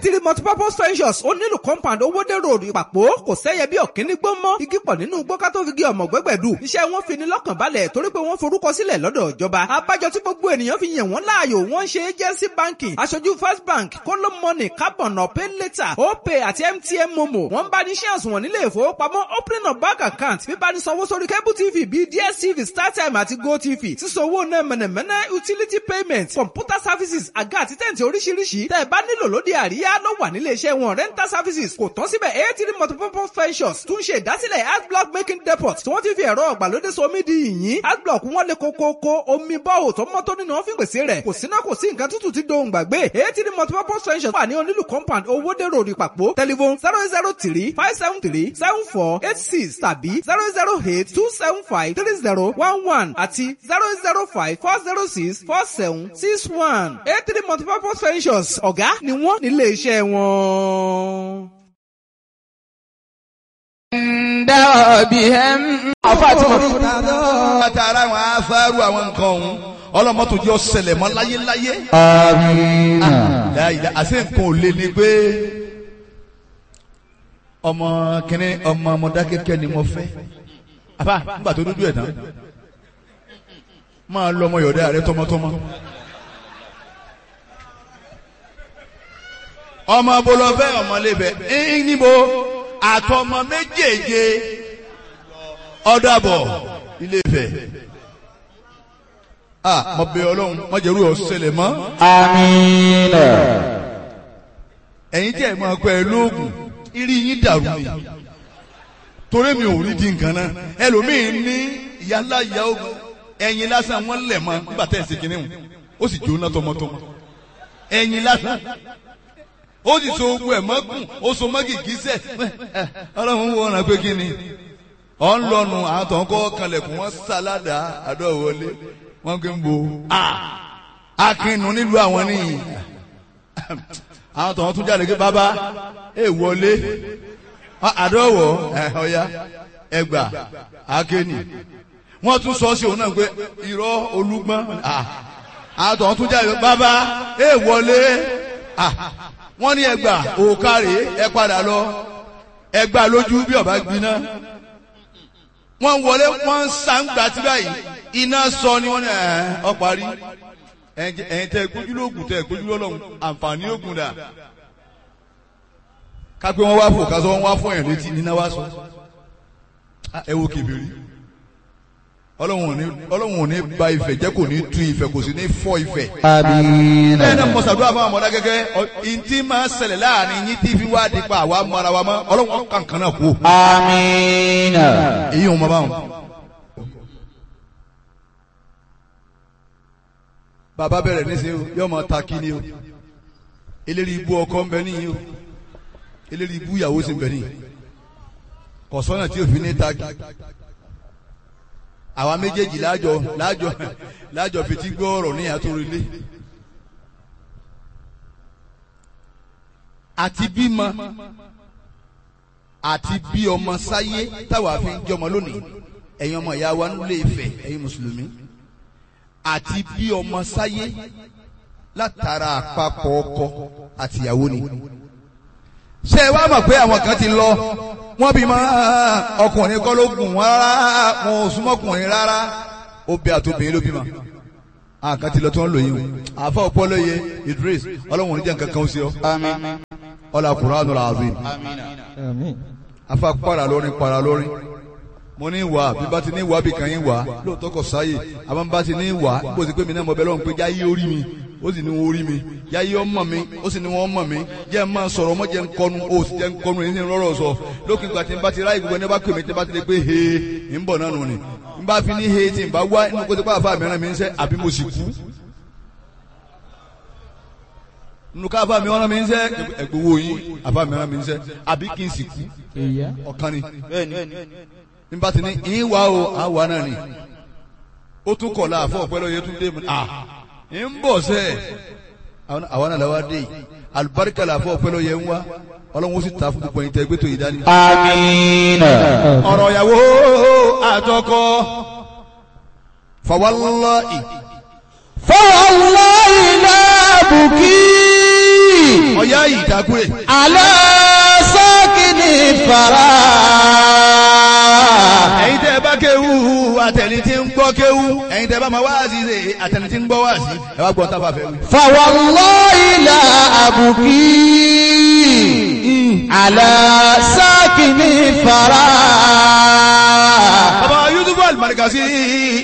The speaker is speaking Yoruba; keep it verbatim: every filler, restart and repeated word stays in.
eighty multipurpose ventures ó nílùú compound owódé road ìpàpọ̀ kò sẹ́yẹ bí ọ̀kíní gbó mọ́ igi pọ̀ nínú gbó ká tó fi gé ọmọ gbẹ́gbẹ̀dù iṣẹ́ wọn fi ni lọ́kàn balẹ̀ torí pé wọ́n forúkọ sílẹ̀ lọ́dọ̀ ìjọba abájọ tí gbogbo ènìyàn fi yàn wọ́n láàyò wọ́n ṣe agency banking aṣojú first bank kóló money carbon ọ̀pẹ́ later opay àti mtn momo wọ́n bá ní shares wọn nílé ìfowópamọ́ opening of bank account bíbá ní sanwó sórí cable tv bíi dstv startime àti gotv sísanwó náà mẹ̀nẹ̀mẹ̀nẹ̀ utility payment computer services àga àti tẹ̀ǹtì oríṣiríṣi tẹ́ ẹ bá nílò lóde àríyá ló wà nílé iṣẹ́ wọn rental services kò tán síbẹ̀ eighty multipurpose ventures tún ṣe ìdásílẹ̀ adblock making depot tí wọ́n ti fi ẹ̀rọ ọ̀gbàlódé somi di yìnyín adblock wọn lè kókókó omi bọ́ọ̀ tó mọ́ tó nínú ọ́fíìn pèsè rẹ̀ kò síná kò sí nǹkan tútù ti dohùn gbàgbé eighty multipurpose ventures wà ní onílù compound owódé road ìpàpọ̀ telephone zero zero three five seven three seven four eight six tàbí zero zero eight two seven five three zero one one àti zero zero five four zero six four seven six one eighty multipurpose ventures ọ̀gá ni wọ́n nílé iṣẹ́ wọn. àfáàtì mọ̀ àtàrà àwọn afárú àwọn nǹkan ọ̀hún ọlọ́mọ́tò jẹ́ ọ̀sẹ̀lẹ̀ mọ́ láyéláyé. àmín. àṣẹ nǹkan ò lè ní pé ọmọ kìnní ọmọ Mọdákẹ́kẹ́ ni mo fẹ́ àbá nígbà tó dúdú ẹ̀ tán máa lọ ọmọ yọ̀dá rẹ tọmọtọmọ. ọmọ bolofẹ ọmọlébẹ ẹyìn níbo àtọmọ méjèèjì ọdàbọ Ilé-Ifẹ̀ ah mo bẹ̀ Ọlọ́run mo jẹrú ọsẹlẹ mọ. àmín. ẹ̀yin tí ẹ máa kọ ẹ lóògùn irí yín dàrú ni torí mi ò rí di nǹkan náà ẹlòmíín ní ìyálà ìyá ogun ẹ̀yin lásán wọn lẹ̀ mọ́ nígbà tẹ̀ ẹ̀ ṣe kínní ó sì jóná tọmọtọmọ ẹ̀yin lásán ó sì so ogun ẹ̀ mọ́gùn ó so mọ́gì gíṣẹ́ Ọlọ́run wo ọ̀ràn pé kí ni ọ̀ ń lọ́nu àwọn tó ń kọ́ kanlẹ̀kùn wọn sáládà àdọ́wọlé wọn kì í bo akínú nílùú àwọn nìyí àwọn tó ń tún jáde pé bàbá ẹ wọlé àdọ́wọ̀ ọ̀ya ẹgbà akéènì wọ́n tún sọ sí òun náà pé irọ́ olúgbọ́n àwọn tó ń tún jáde pé bàbá ẹ wọlé wọ́n ní ẹgbà òkàrè ẹ padà lọ ẹgbà lójú bí ọba gbiná wọ́n wọlé wọ́n ń sàǹgbà tí báyìí iná sọ ni wọ́n ní ẹ̀ ọ́ parí ẹ̀yin tẹ́ gbójú lóògùn tẹ́ gbójú lọ́lọ́run àǹfààní ògùn dà kápẹ́ wọ́n wá fò kásọ wọ́n wá fún ẹ̀ létí níná wá sọ ẹ wo kèbèrè Ọlọ́run ò ní ba Ifẹ̀ jẹ́ kò ní tú Ifẹ̀ kò sì ní fọ́ Ifẹ̀. àmín. bẹ́ẹ̀ náà mọ̀sàdúrà fún àwọn Mọdákẹ́kẹ́ ìntì máa ṣẹlẹ̀ láàrin yín tí fi wá dípa àwa mọ ara wa mọ́ Ọlọ́run kankan náà kú. àmín. èyí ò mọ báwọn. bàbá bẹ̀rẹ̀ níṣẹ́ o yóò máa ta kí ni o eléri ibú ọkọ ń bẹ níyì o eléri ibú ìyàwó sì ń bẹ níyì kọ̀sọ́nà tí òfin ní ta kí àwa méjèèjì láàjọ láàjọ láàjọ fetí gbọ́ ọ̀rọ̀ ní àtòrìlé àti bímọ àti bí ọmọ sáyé táwa fi ń jọmọ lónìí ẹ̀yin ọmọ ìyá wa nílé Ifẹ̀ ẹ̀yin mùsùlùmí àti bí ọmọ sáyé látara àpapọ̀ ọkọ àtìyàwó ni. ṣé ẹ wá mọ̀ pé àwọn kan ti lọ wọ́n bí máa ọkùnrin kọ́ ló gùn wọ́n rárá wọn ò súnmọ́kùnrin rárá obì àtòbìnrin ló bí ma. àwọn kan ti lọ tí wọ́n lò yín o àfa ọpọlọ yẹ Idris ọlọ́run oníjà nǹkan kan ó sí ọ. ọlọ Qur'anul Azim. afa para lórin para lórin mo ní wà bí bá ti ní wà bí kan yín wà lóòótọ́ kò sáyè àmọ́ bá ti ní wà bó ti pé mi náà mo bẹ lọ́run pé jáyé orí mi ó sì ní wọn orí mi jáyé ọmọ mi ó sì ní wọn ọmọ mi jẹ́ máa sọ̀rọ̀ ọmọ jẹ́ nkọ́nu ó sì jẹ́ nkọ́nu èyí ní rọ́rọ̀ sọ lókè ìgbà tí n bá ti ráyè gbogbo ẹni bá pè mí tí n bá ti lè pé he ń bọ̀ náà nù ni n bá fi ní he tí n bá wá inú kó ti pa àfa mìíràn mi ń sẹ́ àbí mo sì kú nínú ká àfa mìíràn mi ń sẹ́ ẹgbowó yín àfa mìíràn mi ń sẹ́ àbí kí n sì kú ọ̀kan ni nígbà tí ní ìwà o àwa náà ni ó tún kọ̀ láàfọ̀ ọ̀pẹ́ lóye tún dé mu à ń bọ̀ sẹ́ àwa náà làwa dé àlùbáríkà làfọ̀ ọ̀pẹ́ lóye ń wá ọlọ́run ó sì ta fún gbogbo ẹ̀yin tẹ́ gbé tó yìí dání. àmín. ọ̀rọ̀ ìyàwó àtọkọ fawallahi fawallahi la buki. ọ̀yá yìí ìtakùrẹ̀. على ساكن الثرى ẹ̀yin tẹ́ ẹ bá kéwú àtẹni tí ń gbọ́ kéwú ẹ̀yin tẹ́ ẹ bá máa wá sí ṣe àtẹni tí ń gbọ́ wá sí ẹ wá gbọ́ tá a bá fẹ́ wí. فوالله لا أبكي على ساكن الثرى. bàbá Yusuf Al-Markazi